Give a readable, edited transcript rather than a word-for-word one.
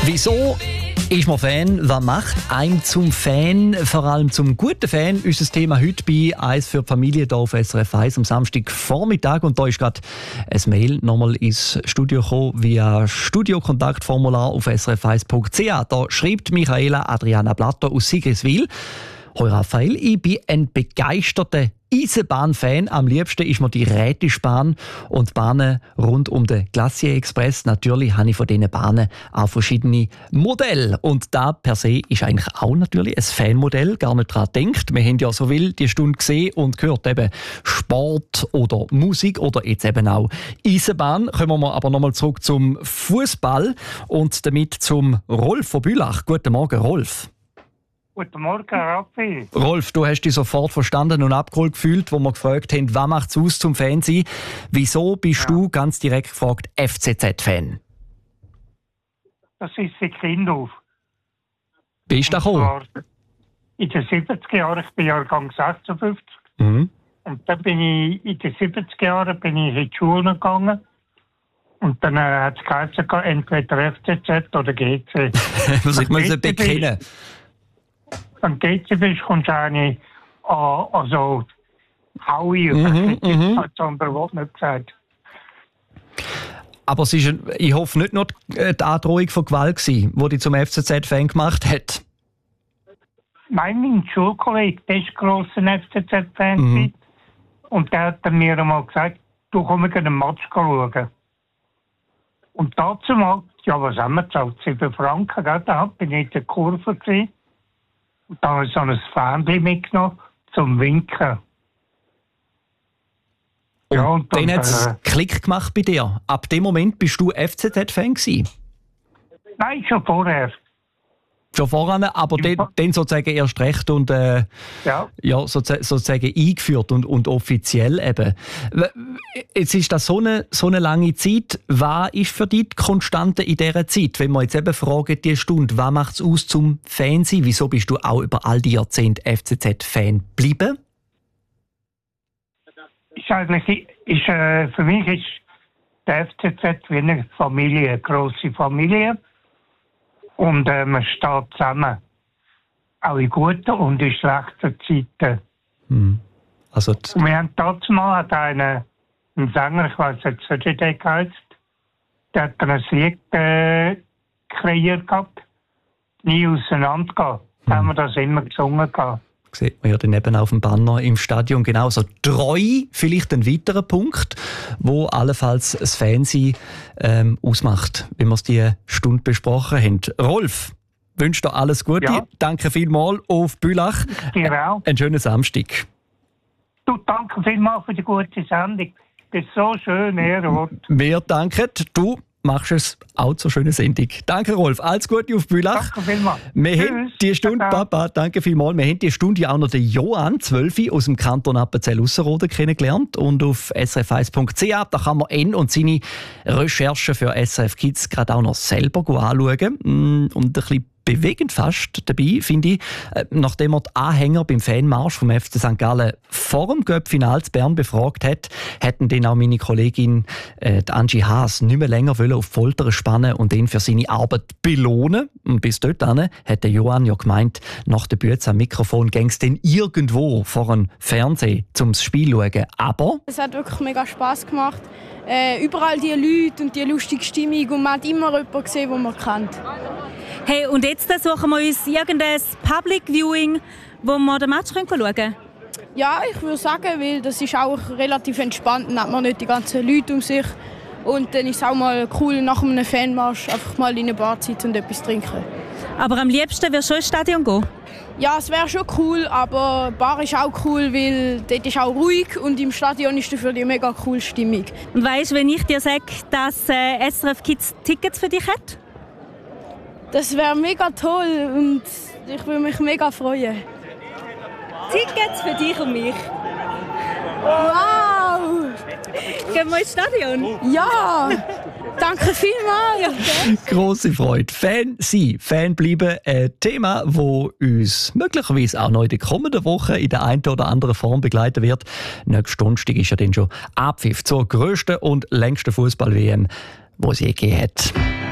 Wieso ist man Fan? Was macht einem zum Fan? Vor allem zum guten Fan. Unser Thema heute bei «Eis für die Familie» hier auf SRF 1 am Samstagvormittag. Und da ist gerade ein Mail nochmal ins Studio gekommen via Studiokontaktformular auf srf1.ch. Da schreibt Michaela Adriana Blatter aus Sigriswil: Hoi Raphael, ich bin ein begeisterter Eisenbahn-Fan. Am liebsten ist mir die Rätischbahn und die Bahnen rund um den Glacier Express. Natürlich habe ich von diesen Bahnen auch verschiedene Modelle. Und da per se ist eigentlich auch natürlich ein Fanmodell, gar nicht daran gedacht. Wir haben ja so viel die Stunde gesehen und gehört eben Sport oder Musik oder jetzt eben auch Eisenbahn. Kommen wir aber nochmal zurück zum Fußball und damit zum Rolf von Bülach. Guten Morgen, Rolf. Guten Morgen, Raffi. Rolf, du hast dich sofort verstanden und abgeholt gefühlt, wo wir gefragt haben, was macht es aus zum Fan sein? Wieso bist du, ganz direkt gefragt, FCZ-Fan? Das ist seit Kind auf. Bist du da gekommen? In den 70er Jahren, ich bin Jahrgang 56. Mhm. Und dann bin ich in den 70er Jahren in die Schule gegangen. Und dann hat es geheißen, entweder FCZ oder GC. Was ich muss bekennen. Wenn du GC bist, kommst du eigentlich an so Haui. Das hat das andere Wort nicht gesagt. Aber es ist, ich hoffe, nicht nur die Androhung von Gewalt gewesen, die dich zum FCZ-Fan gemacht hat. Mein Schulkollege, der ist grosser FCZ-Fan. Und der hat mir einmal gesagt, du kommst einen Match schauen. Und dazu mal, ja, was haben wir gezahlt? 7 Franken, gell? Da bin ich in der Kurve gewesen. Und dann habe ich so ein Fähnchen mitgenommen zum Winken. Und, ja, und dann hat es Klick gemacht bei dir. Ab dem Moment bist du FCZ-Fan gewesen? Nein, schon vorher. Schon voran, aber dann sozusagen erst recht und sozusagen eingeführt und offiziell eben. Jetzt ist das so eine lange Zeit. Was ist für dich die Konstante in dieser Zeit? Wenn wir jetzt eben fragen, die Stunde, was macht es aus zum Fan sein? Wieso bist du auch über all die Jahrzehnte FCZ-Fan geblieben? Für mich ist der FCZ wie eine Familie, eine grosse Familie. Und man steht zusammen. Auch in guten und in schlechten Zeiten. Also und wir haben dazu mal einen Sänger, ich weiß jetzt nicht, wie der heißt, der hat ein Lied kreiert gehabt. Nie auseinandergehen. Da haben wir das immer gesungen gehabt. Sieht man ja dann eben auf dem Banner im Stadion genauso. Treu, vielleicht ein weiterer Punkt, wo allenfalls das Fansein ausmacht, wie wir es diese Stunde besprochen haben. Rolf, wünsche dir alles Gute. Ja. Danke vielmals auf Bülach. Dir auch. Einen schönen Samstag. Du, danke vielmals für die gute Sendung. Das ist so schön, Ehrenwort. Wir danken. Du machst es auch zur schönen Sendung. Danke, Rolf. Alles Gute auf Bülach. Danke vielmals. Wir haben die Stunde, Papa, danke vielmals. Wir haben die Stunde ja auch noch den Johann, 12, aus dem Kanton Appenzell-Ausserrhoden kennengelernt. Und auf srf1.ch, da kann man ihn und seine Recherchen für SRF Kids gerade auch noch selber anschauen. Und ein bisschen bewegend fast dabei, finde ich, nachdem er die Anhänger beim Fanmarsch vom FC St. Gallen vor dem Cup-Final zu Bern befragt hat, hätten dann auch meine Kollegin die Angie Haas nicht mehr länger auf die Folter spannen und ihn für seine Arbeit belohnen. Und bis dorthin hat der Johann ja gemeint, nach der Bühne am Mikrofon ging es dann irgendwo vor einem Fernsehen zum Spiel schauen. Aber es hat wirklich mega Spass gemacht. Überall die Leute und die lustige Stimmung und man hat immer jemanden gesehen, den man kennt. Hey, und jetzt suchen wir uns irgendein Public Viewing, wo wir den Match schauen können? Ja, ich würde sagen, weil das ist auch relativ entspannt. Dann hat man nicht die ganzen Leute um sich. Und dann ist es auch mal cool, nach einem Fanmarsch einfach mal in eine Bar zu sitzen und etwas trinken. Aber am liebsten wirst du schon ins Stadion gehen? Ja, es wäre schon cool, aber Bar ist auch cool, weil dort ist auch ruhig und im Stadion ist dafür die mega coole Stimmung. Und weißt du, wenn ich dir sage, dass SRF Kids Tickets für dich hat? Das wäre mega toll und ich würde mich mega freuen. Tickets für dich und mich. Wow! Gehen wir ins Stadion? Ja! Danke vielmals! Grosse Freude. Fan sein, Fan bleiben. Ein Thema, das uns möglicherweise auch noch in der kommenden Woche in der einen oder anderen Form begleiten wird. Nächsten Donnerstag ist ja dann schon Abpfiff zur grössten und längsten Fußball-WM, die es je gegeben hat.